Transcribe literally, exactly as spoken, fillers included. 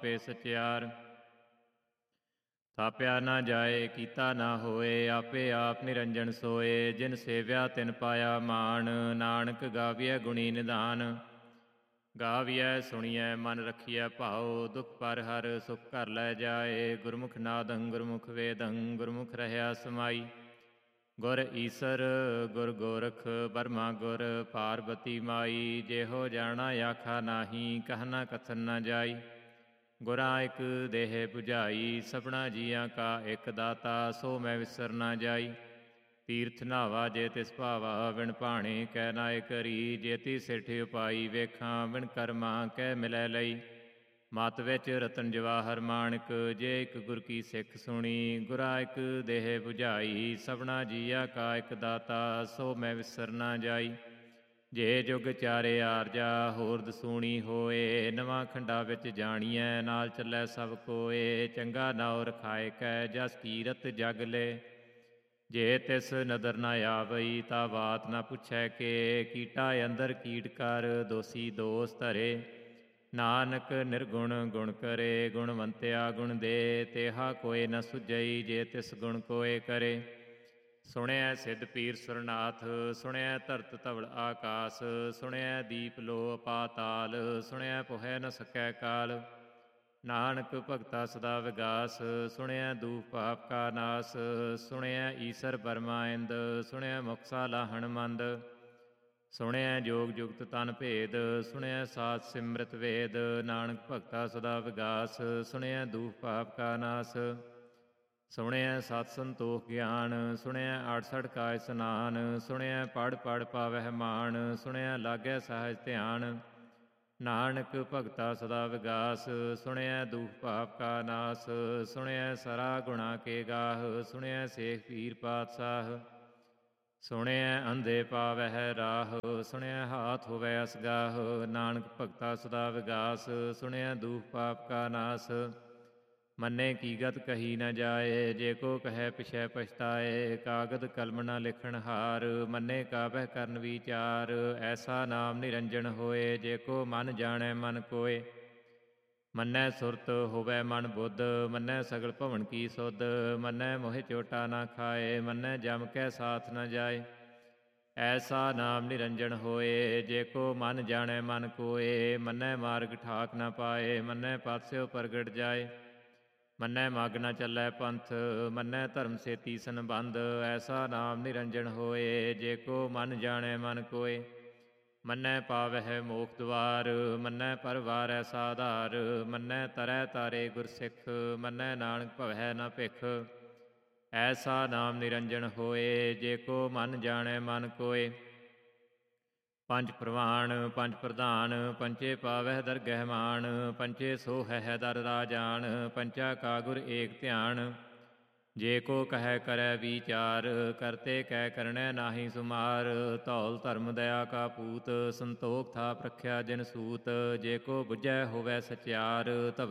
ਆਪੇ ਸਚਿਆਰ। ਥਾਪਿਆ ਨਾ ਜਾਏ ਕੀਤਾ ਨਾ ਹੋਏ, ਆਪੇ ਆਪ ਨਿਰੰਜਨ ਸੋਏ। ਜਿਨ ਸੇਵਿਆ ਤਿਨ ਪਾਇਆ ਮਾਣ, ਨਾਨਕ ਗਾਵੀਐ ਗੁਣੀ ਨਿਧਾਨ। ਗਾਵੀਐ ਸੁਣੀਐ ਮਨ ਰਖੀਐ ਭਾਉ, ਦੁਖ ਪਰ ਹਰ ਸੁਖ ਘਰ ਲੈ ਜਾਏ। ਗੁਰਮੁਖ ਨਾਦੰ ਗੁਰਮੁਖ ਵੇਦੰ, ਗੁਰਮੁਖ ਰਹਿਆ ਸਮਾਈ। ਗੁਰ ਈਸਰ ਗੁਰ ਗੋਰਖ ਬਰਮਾ ਗੁਰ ਪਾਰਬਤੀ ਮਾਈ। ਜਿਹੋ ਜਾਣਾ ਆਖਾ ਨਾਹੀ, ਕਹਿਣਾ ਕਥਨ ਨਾ ਜਾਈ। ਗੁਰਾਂ ਇਕ ਦੇਹ 부ਝਾਈ, ਸਭਨਾ ਜੀਆਂ ਕਾ ਇਕ ਦਾਤਾ। ਸੋ ਮੈਂ ਵਿਸਰ ਨਾ ਜਾਈ। ਤੀਰਥ ਨਾਵਾ ਜੇ ਤਿਸ ਭਾਵਾ, ਵਿਣ ਭਾਣੇ ਕਹਿ ਨਾਇ ਕਰੀ। ਜੇਤੀ ਸਿਰਠ ਉਪਾਈ ਵੇਖਾਂ, ਵਿਣ ਕਰਮਾਂ ਕਹਿ ਮਿਲੈ ਲਈ। ਮਤ ਵਿੱਚ ਰਤਨ ਜਵਾਹਰ ਮਾਣਕ, ਜੇ ਇਕ ਗੁਰ ਕੀ ਸਿੱਖ ਸੁਣੀ। ਗੁਰਾਂ ਇਕ ਦੇਹ 부ਝਾਈ, ਸਭਨਾ ਜੀਆਂ ਕਾ ਇਕ ਦਾਤਾ। ਸੋ ਮੈਂ ਵਿਸਰ ਨਾ ਜਾਈ। ਜੇ ਜੁਗ ਚਾਰੇ ਆਰਜਾ, ਹੋਰ ਦਸੂਣੀ ਹੋਏ। ਨਵਾਂ ਖੰਡਾ ਵਿੱਚ ਜਾਣੀਐ, ਨਾਲ ਚੱਲੈ ਸਭ ਕੋਏ। ਚੰਗਾ ਨਾਉ ਰਖਾਇ ਕੈ, ਜਸ ਕੀਰਤ ਜਗ ਲੈ। ਜੇ ਤਿਸ ਨਦਰ ਨਾ ਆਵਈ, ਤਾ ਬਾਤ ਨਾ ਪੁੱਛੈ ਕੇ। ਕੀਟਾ ਅੰਦਰ ਕੀਟ ਕਰ, ਦੋਸੀ ਦੋਸ ਧਰੇ। ਨਾਨਕ ਨਿਰਗੁਣ ਗੁਣ ਕਰੇ, ਗੁਣਵੰਤਿਆ ਗੁਣ ਦੇ। ਤੇਹਾ ਕੋਇ ਨ ਸੁਝਈ, ਜੇ ਤਿਸ ਗੁਣ ਕੋਇ ਕਰੇ। ਸੁਣਿਐ ਸਿੱਧ ਪੀਰ ਸੁਰਨਾਥ, ਸੁਣਿਐ ਧਰਤ ਧਵਲ ਆਕਾਸ। ਸੁਣਿਐ ਦੀਪ ਲੋ ਪਾਤਾਲ, ਸੁਣਿਐ ਪੁਹੈ ਨ ਸਕੈ ਕਾਲ। ਨਾਨਕ ਭਗਤਾ ਸਦਾ ਵਿਗਾਸ, ਸੁਣਿਐ ਦੂਖ ਪਾਪ ਕਾ ਨਾਸ। ਸੁਣਿਐ ਈਸਰ ਬਰਮਾ ਇੰਦ, ਸੁਣਿਐ ਮੁਕਸਾ ਲਾਹਣ ਮੰਦ। ਸੁਣਿਐ ਜੋਗ ਜੁਗਤ ਤਨ ਭੇਦ, ਸੁਣਿਐ ਸਾਧ ਸਿਮਰਤ ਵੇਦ। ਨਾਨਕ ਭਗਤਾ ਸਦਾ ਵਿਗਾਸ, ਸੁਣਿਐ ਦੂਖ ਪਾਪ ਕਾ ਨਾਸ। ਸੁਣਿਐ ਸਤ ਸੰਤੋਖ ਗਿਆਨ, ਸੁਣਿਐ ਅਠਸਠ ਕਾ ਇਸਨਾਨ। ਸੁਣਿਐ ਪੜ੍ਹ ਪੜ੍ਹ ਪਾਵਹਿ ਮਾਣ, ਸੁਣਿਐ ਲਾਗੈ ਸਹਜ ਧਿਆਨ। ਨਾਨਕ ਭਗਤਾ ਸਦਾ ਵਿਗਾਸ, ਸੁਣਿਐ ਦੂਖ ਪਾਪ ਕਾ ਨਾਸ। ਸੁਣਿਐ ਸਰਾ ਗੁਣਾ ਕੇ ਗਾਹ, ਸੁਣਿਐ ਸੇਖ ਪੀਰ ਪਾਤਸ਼ਾਹ। ਸੁਣਿਐ ਅੰਧੇ ਪਾਵਹਿ ਰਾਹ, ਸੁਣਿਐ ਹਾਥ ਹੋਵੈ ਅਸਗਾਹ। ਨਾਨਕ ਭਗਤਾ ਸਦਾ ਵਿਗਾਸ, ਸੁਣਿਐ ਦੂਖ ਪਾਪ ਕਾ ਨਾਸ। ਮੰਨੇ ਕੀ ਗਤ ਕਹੀ ਨ ਜਾਏ, ਜੇ ਕੋ ਕਹੈ ਪਿਛੈ ਪਛਤਾਏ। ਕਾਗਦ ਕਲਮ ਨ ਲਿਖਣ ਹਾਰ, ਮੰਨੇ ਕਾਬਹਿ ਕਰਨ ਵਿਚਾਰ। ਐਸਾ ਨਾਮ ਨਿਰੰਜਨ ਹੋਏ, ਜੇ ਕੋ ਮਨ ਜਾਣੈ ਮਨ ਕੋਇ। ਮੰਨੈ ਸੁਰਤ ਹੋਵੈ ਮਨ ਬੁੱਧ, ਮੰਨੈ ਸਗਲ ਭਵਨ ਕੀ ਸੁਧ। ਮੰਨੈ ਮੋਹਿ ਚੋਟਾ ਨਾ ਖਾਏ, ਮੰਨੈ ਜਮ ਕੈ ਸਾਥ ਨ ਜਾਏ। ਐਸਾ ਨਾਮ ਨਿਰੰਜਨ ਹੋਏ, ਜੇ ਕੋ ਮਨ ਜਾਣੈ ਮਨ ਕੋਇ। ਮੰਨੈ ਮਾਰਗ ਠਾਕ ਨ ਪਾਏ, ਮੰਨੈ ਪਥ ਸਿਉ ਪ੍ਰਗਟ ਜਾਏ। ਮੰਨੈ ਮਗ ਨ ਚੱਲੈ ਪੰਥ, ਮੰਨੈ ਧਰਮ ਸੇਤੀ ਸੰਬੰਧ। ਐਸਾ ਨਾਮ ਨਿਰੰਜਨ ਹੋਏ, ਜੇ ਕੋ ਮਨ ਜਾਣੈ ਮਨ ਕੋਇ। ਮੰਨੈ ਪਾਵਹਿ ਮੋਖ ਦੁਆਰ, ਮੰਨੈ ਪਰਵਾਰੈ ਸਾਧਾਰ। ਮੰਨੈ ਤਰੈ ਤਾਰੇ ਗੁਰ ਸਿੱਖ, ਮੰਨੈ ਨਾਨਕ ਭਵੈ ਨ ਭਿਖ। ਐਸਾ ਨਾਮ ਨਿਰੰਜਨ ਹੋਏ, ਜੇ ਕੋ ਮਨ ਜਾਣੈ ਮਨ ਕੋਇ। ਪੰਜ ਪ੍ਰਵਾਣ ਪੰਜ ਪ੍ਰਧਾਨ, ਪੰਚੇ ਪਾਵਹਿ ਦਰਗਹਿ ਮਾਣ। ਪੰਚੇ ਸੋਹਹਿ ਦਰ ਰਾਜਾਨ, ਪੰਚਾ ਕਾ ਗੁਰ ਏਕ ਧਿਆਨ। ਜੇ ਕੋ ਕਹੈ ਕਰੈ ਵਿਚਾਰ, ਕਰਤੇ ਕੈ ਕਰਣੈ ਨਾਹੀ ਸੁਮਾਰ। ਧੌਲ ਧਰਮ ਦਇਆ ਕਾ ਪੂਤ, ਸੰਤੋਖ ਥਾਪ ਰਖਿਆ ਜਿਨ ਸੂਤ। ਜੇ ਕੋ ਬੁਝੈ ਹੋਵੈ ਸਚਿਆਰ,